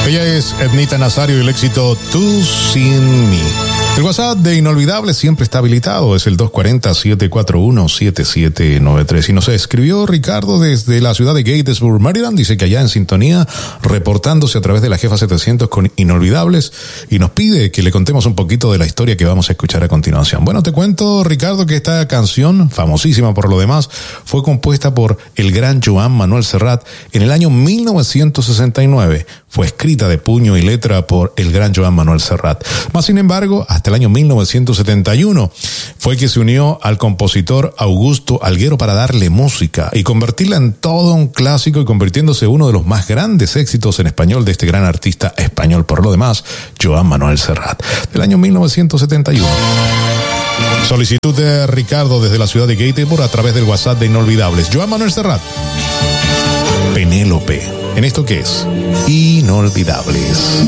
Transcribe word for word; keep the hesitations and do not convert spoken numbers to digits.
Ella es Ednita Nazario y el éxito Tú Sin Mí. El WhatsApp de Inolvidable siempre está habilitado, es el dos cuatro cero, siete cuatro uno, siete siete nueve tres. Y nos escribió Ricardo desde la ciudad de Gatesburg, Maryland, dice que allá en sintonía, reportándose a través de la Jefa setecientos con Inolvidables, y nos pide que le contemos un poquito de la historia que vamos a escuchar a continuación. Bueno, te cuento, Ricardo, que esta canción, famosísima por lo demás, fue compuesta por el gran Joan Manuel Serrat en el año mil novecientos sesenta y nueve. Fue escrita de puño y letra por el gran Joan Manuel Serrat. Más sin embargo, hasta el año mil novecientos setenta y uno fue que se unió al compositor Augusto Alguero para darle música y convertirla en todo un clásico, y convirtiéndose en uno de los más grandes éxitos en español de este gran artista español por lo demás, Joan Manuel Serrat, del año mil novecientos setenta y uno. Solicitud de Ricardo desde la ciudad de Gatesburg a través del WhatsApp de Inolvidables. Joan Manuel Serrat, Penélope, en esto que es Inolvidables.